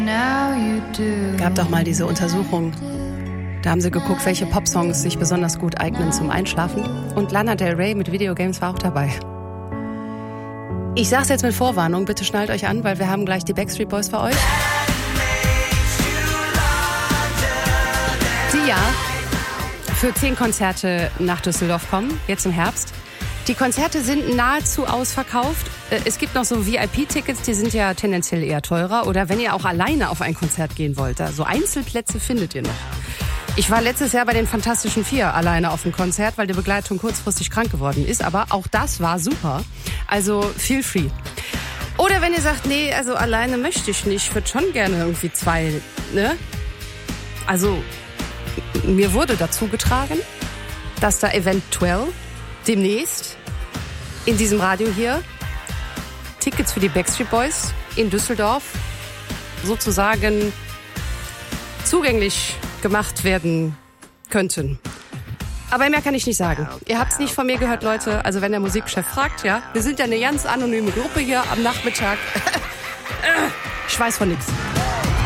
Gab doch mal diese Untersuchung. Da haben sie geguckt, welche Popsongs sich besonders gut eignen zum Einschlafen. Und Lana Del Rey mit Videogames war auch dabei. Ich sag's jetzt mit Vorwarnung, bitte schnallt euch an, weil wir haben gleich die Backstreet Boys für euch. Die ja für 10 Konzerte nach Düsseldorf kommen, jetzt im Herbst. Die Konzerte sind nahezu ausverkauft. Es gibt noch so VIP-Tickets, die sind ja tendenziell eher teurer. Oder wenn ihr auch alleine auf ein Konzert gehen wollt, so Einzelplätze findet ihr noch. Ich war letztes Jahr bei den Fantastischen Vier alleine auf dem Konzert, weil die Begleitung kurzfristig krank geworden ist. Aber auch das war super. Also feel free. Oder wenn ihr sagt, nee, also alleine möchte ich nicht. Ich würde schon gerne irgendwie 2, ne? Also mir wurde dazu getragen, dass da eventuell demnächst in diesem Radio hier Tickets für die Backstreet Boys in Düsseldorf sozusagen zugänglich gemacht werden könnten. Aber mehr kann ich nicht sagen. Ihr habt es nicht von mir gehört, Leute. Also wenn der Musikchef fragt, ja. Wir sind ja eine ganz anonyme Gruppe hier am Nachmittag. Ich weiß von nichts.